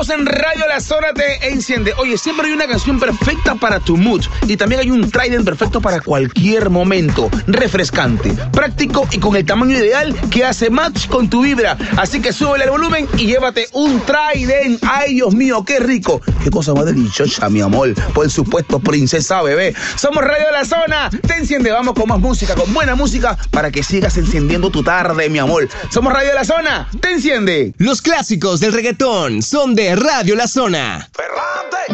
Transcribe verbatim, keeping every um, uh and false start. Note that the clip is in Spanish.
Seguimos en Radio La Zona Te Enciende. Oye, siempre hay una canción perfecta para tu mood y también hay un Trident perfecto para cualquier momento. Refrescante, práctico y con el tamaño ideal que hace match con tu vibra. Así que súbele el volumen y llévate un Trident. Ay, Dios mío, qué rico. Qué cosa más deliciosa, mi amor. Por supuesto, princesa bebé. Somos Radio La Zona Te Enciende. Vamos con más música, con buena música para que sigas encendiendo tu tarde, mi amor. Somos Radio La Zona Te Enciende. Los clásicos del reggaetón son de Radio La Zona. Ferrante.